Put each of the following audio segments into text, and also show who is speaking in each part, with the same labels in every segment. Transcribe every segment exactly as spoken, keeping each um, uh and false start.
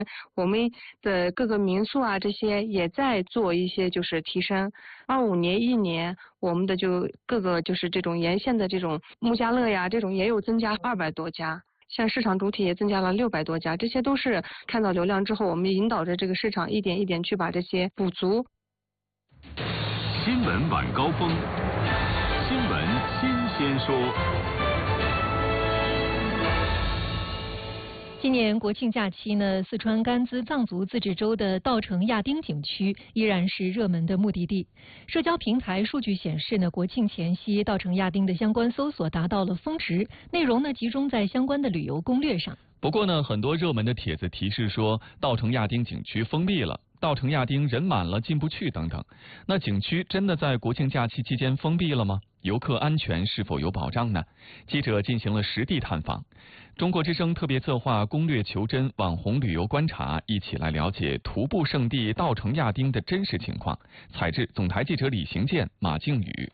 Speaker 1: 我们的各个民宿啊，这些也在做一些就是提升。二五年一年，我们的就各个就是这种沿线的这种木家乐呀，这种也有增加二百多家。像市场主体也增加了六百多家，这些都是看到流量之后，我们引导着这个市场一点一点去把这些补足。
Speaker 2: 新闻晚高峰，新闻新鲜说。
Speaker 3: 今年国庆假期呢，四川甘孜藏族自治州的稻城亚丁景区依然是热门的目的地。社交平台数据显示呢，国庆前夕稻城亚丁的相关搜索达到了峰值，内容呢集中在相关的旅游攻略上。
Speaker 4: 不过呢，很多热门的帖子提示说稻城亚丁景区封闭了，稻城亚丁人满了进不去等等。那景区真的在国庆假期期间封闭了吗？游客安全是否有保障呢？记者进行了实地探访。中国之声特别策划攻略求真网红旅游观察，一起来了解徒步圣地稻城亚丁的真实情况。采制总台记者李行健、马靖宇。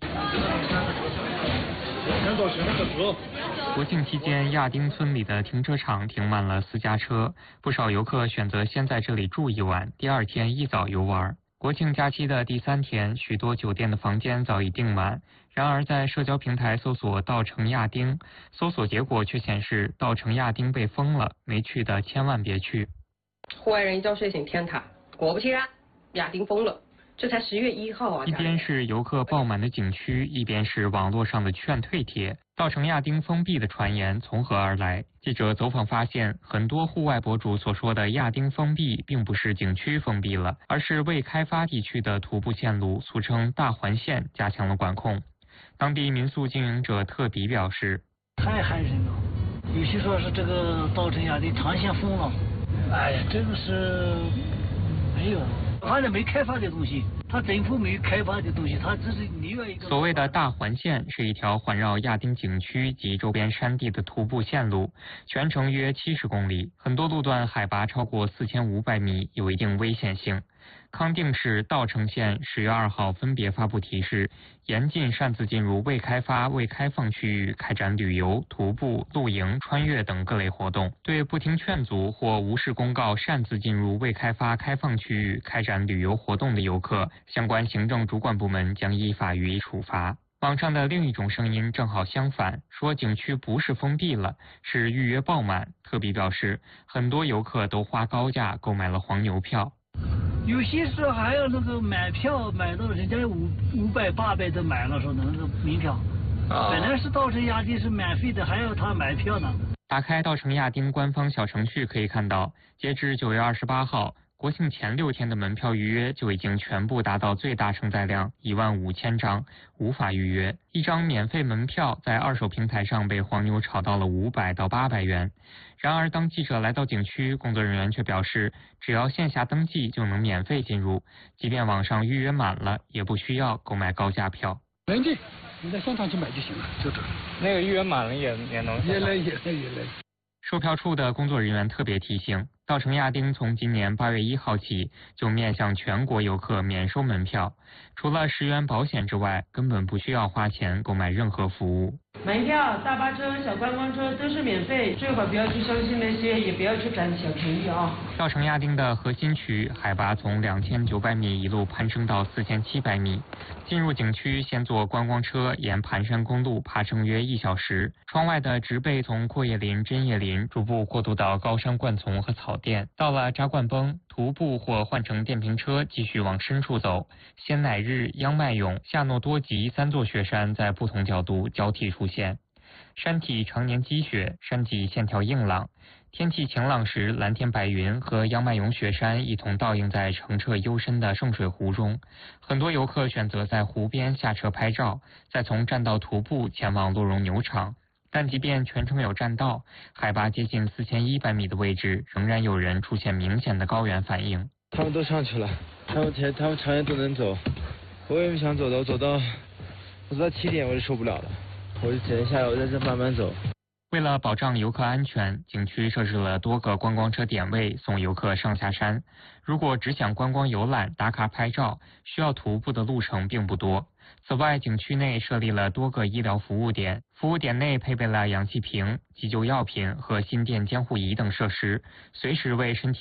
Speaker 5: 国庆期间，亚丁村里的停车场停满了私家车，不少游客选择先在这里住一晚，第二天一早游玩。国庆假期的第三天，许多酒店的房间早已订满。然而，在社交平台搜索稻城亚丁，搜索结果却显示稻城亚丁被封了，没去的千万别去。
Speaker 6: 户外人一觉睡醒天塌，果不其然，亚丁封了。这才十月一号啊！
Speaker 5: 一边是游客爆满的景区，一边是网络上的劝退帖。稻城亚丁封闭的传言从何而来？记者走访发现，很多户外博主所说的亚丁封闭，并不是景区封闭了，而是未开发地区的徒步线路，俗称大环线，加强了管控。当地民宿经营者特迪表示：“
Speaker 7: 太害人了，有些说是这个稻城亚丁长线封了，哎呀，这个是没有。”他那没开发的东西，他政府没开发的东西，他只是另外一个。
Speaker 5: 所谓的大环线是一条环绕亚丁景区及周边山地的徒步线路，全程约七十公里，很多路段海拔超过四千五百米，有一定危险性。康定市稻城县十月二号分别发布提示，严禁擅自进入未开发、未开放区域开展旅游、徒步、露营、穿越等各类活动。对不听劝阻或无视公告擅自进入未开发、开放区域开展旅游活动的游客，相关行政主管部门将依法予以处罚。网上的另一种声音正好相反，说景区不是封闭了，是预约爆满。特别表示，很多游客都花高价购买了黄牛票。
Speaker 7: 有些时候还要那个买票，买到人家五五百八百都买了，说那个门票，啊、本来是稻城亚丁是免费的，还要他买票呢。
Speaker 5: 打开稻城亚丁官方小程序可以看到，截至九月二十八号，国庆前六天的门票预约就已经全部达到最大承载量一万五千张，无法预约。一张免费门票在二手平台上被黄牛炒到了五百到八百元。然而，当记者来到景区，工作人员却表示，只要线下登记就能免费进入，即便网上预约满了，也不需要购买高价票。
Speaker 7: 能进，你在现场去买就行了，就这。
Speaker 8: 那个预约满了也也能。
Speaker 7: 也来也来也来。
Speaker 5: 售票处的工作人员特别提醒，稻城亚丁从今年八月一号起就面向全国游客免收门票，除了十元保险之外，根本不需要花钱购买任何服务。
Speaker 6: 门票、大巴车、小观光车都是免费，最好不要去相信那些，也不要去占小便宜啊。
Speaker 5: 稻城亚丁的核心区海拔从两千九百米一路攀升到四千七百米，进入景区先坐观光车沿盘山公路爬升约一小时，窗外的植被从阔叶林、针叶林逐步过渡到高山灌丛和草甸，到了扎灌崩，徒步或换乘电瓶车继续往深处走。仙乃日、央麦勇、夏诺多吉三座雪山在不同角度交替出现，山体常年积雪，山脊线条硬朗。天气晴朗时，蓝天白云和央麦勇雪山一同倒映在澄澈幽深的圣水湖中。很多游客选择在湖边下车拍照，再从栈道徒步前往洛绒牛场。但即便全程有栈道，海拔接近四千一百米的位置，仍然有人出现明显的高原反应。
Speaker 9: 他们都上去了，他们前他们长远都能走，我也不想走的，我走到我走到起点我就受不了了，我就只能下来，我在这慢慢走。
Speaker 5: 为了保障游客安全，景区设置了多个观光车点位，送游客上下山。如果只想观光游览、打卡拍照，需要徒步的路程并不多。 此外，景区内设立了多个医疗服务点，服务点内配备了氧气瓶、急救药品和心电监护仪等设施，随时为身体